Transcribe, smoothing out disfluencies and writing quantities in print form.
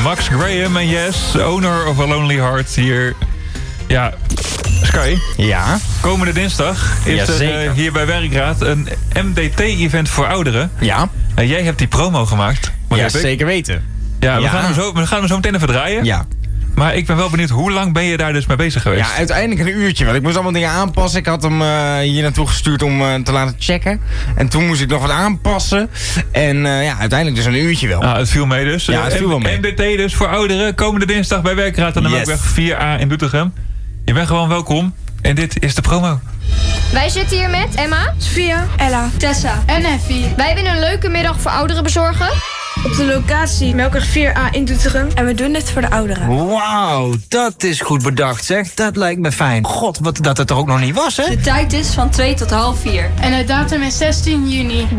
Max Graham en Yes, Owner of a Lonely Heart hier. Ja, Sky. Ja. Komende dinsdag is er hier bij Werkraad een MDT-event voor ouderen. Ja. En jij hebt die promo gemaakt. Ja, zeker weten. Ja, we gaan hem zo meteen even draaien. Ja. Maar ik ben wel benieuwd, hoe lang ben je daar dus mee bezig geweest? Ja, uiteindelijk een uurtje. Want ik moest allemaal dingen aanpassen. Ik had hem hier naartoe gestuurd om te laten checken. En toen moest ik nog wat aanpassen. En uiteindelijk dus een uurtje wel. Het viel mee dus. Ja, het viel wel mee. MDT dus voor ouderen. Komende dinsdag bij Werkraad aan de Melkweg 4A in Doetinchem. Je bent gewoon welkom. En dit is de promo. Wij zitten hier met Emma, Sophia, Ella, Tessa en Effie. Wij willen een leuke middag voor ouderen bezorgen. Op de locatie Melkweg 4A in Doetinchem. En we doen dit voor de ouderen. Wauw, dat is goed bedacht, zeg. Dat lijkt me fijn. God, wat dat het er ook nog niet was, hè? De tijd is van 2 tot half 4. En de datum is 16 juni.